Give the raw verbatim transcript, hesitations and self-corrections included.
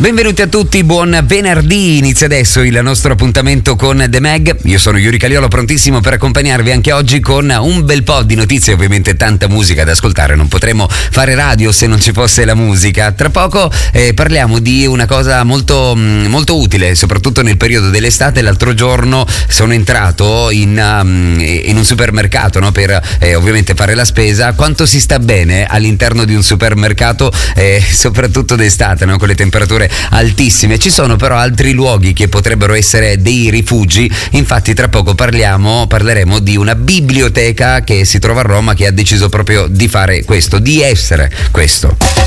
Benvenuti a tutti, buon venerdì, inizia adesso il nostro appuntamento con The Mag. Io sono Yuri Caliolo, prontissimo per accompagnarvi anche oggi con un bel po' di notizie, ovviamente tanta musica da ascoltare, non potremmo fare radio se non ci fosse la musica. Tra poco eh, parliamo di una cosa molto, molto utile, soprattutto nel periodo dell'estate. L'altro giorno sono entrato in, um, in un supermercato, no, per eh, ovviamente fare la spesa. Quanto si sta bene all'interno di un supermercato, eh, soprattutto d'estate, no, con le temperature altissime. Ci sono però altri luoghi che potrebbero essere dei rifugi. Infatti tra poco parliamo, parleremo di una biblioteca che si trova a Roma, che ha deciso proprio di fare questo, di essere questo.